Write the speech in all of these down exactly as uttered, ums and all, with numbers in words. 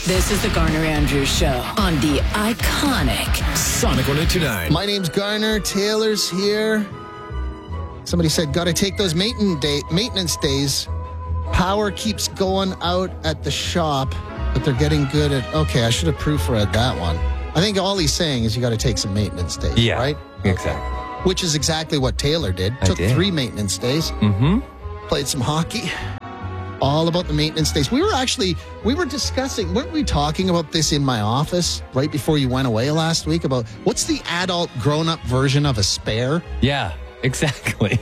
This is the Garner Andrews Show on the iconic Sonic one oh two nine. My name's Garner. Taylor's here. Somebody said, got to take those maintenance, day, maintenance days. Power keeps going out at the shop, but they're getting good at... Okay, I should have proofread that one. I think all he's saying is you got to take some maintenance days, yeah, right? Exactly. Which is exactly what Taylor did. I Took did. three maintenance days. Mm-hmm. Played some hockey. All about the maintenance days. We were actually, we were discussing, weren't we talking about this in my office right before you went away last week about what's the adult grown-up version of a spare? Yeah, exactly.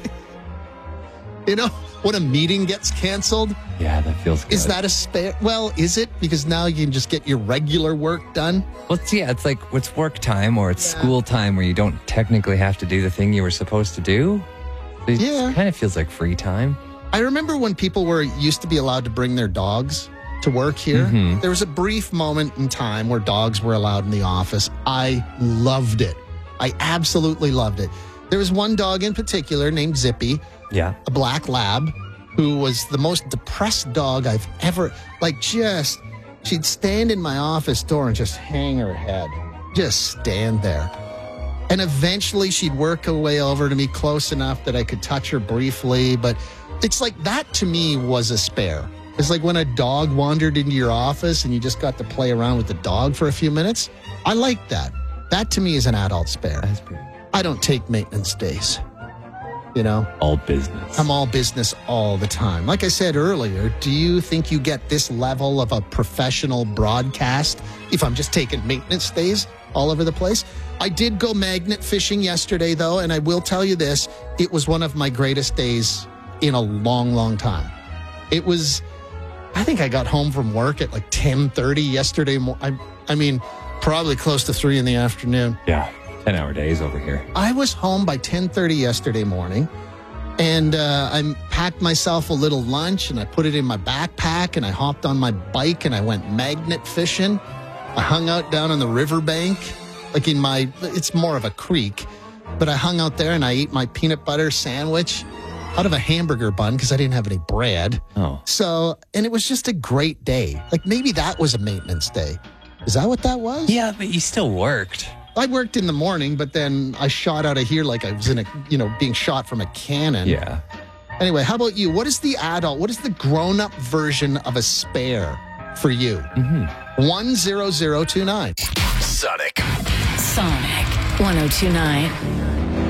You know, when a meeting gets canceled, Yeah, that feels good. is that a spare? Well, is it? Because now you can just get your regular work done. Well, it's, yeah, it's like it's work time or it's Yeah. school time where you don't technically have to do the thing you were supposed to do. It Yeah. kind of feels like free time. I remember when people were used to be allowed to bring their dogs to work here. Mhm. There was a brief moment in time where dogs were allowed in the office. I loved it. I absolutely loved it. There was one dog in particular named Zippy, Yeah. a black lab, who was the most depressed dog I've ever, like just, she'd stand in my office door and just hang her head, just stand there. And eventually she'd work her way over to me close enough that I could touch her briefly. But it's like that to me was a spare. It's like when a dog wandered into your office and you just got to play around with the dog for a few minutes. I like that. That to me is an adult spare. That's pretty. I don't take maintenance days. You know, All business. I'm all business all the time. Like I said earlier, do you think you get this level of a professional broadcast if I'm just taking maintenance days all over the place? I did go magnet fishing yesterday, though, and I will tell you this. It was one of my greatest days in a long, long time. It was, I think I got home from work at like ten thirty yesterday. Mo- I, I mean, probably close to three in the afternoon. Yeah. ten-hour days over here. I was home by ten thirty yesterday morning, and uh, I packed myself a little lunch, and I put it in my backpack, and I hopped on my bike, and I went magnet fishing. I hung out down on the riverbank, like in my, it's more of a creek, but I hung out there, and I ate my peanut butter sandwich out of a hamburger bun because I didn't have any bread. Oh. So, and it was just a great day. Like maybe that was a maintenance day. Is that what that was? Yeah, but you still worked. I worked in the morning, but then I shot out of here like I was in a, you know, being shot from a cannon. Yeah. Anyway, how about you? What is the adult, what is the grown-up version of a spare for you? Mm-hmm. one zero zero two nine. Sonic. Sonic one oh two nine.